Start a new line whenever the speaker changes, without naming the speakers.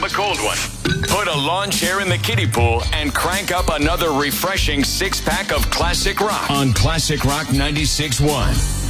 grab a cold one. Put a lawn chair in the kiddie pool and crank up another refreshing six-pack of classic rock on Classic Rock 96.1.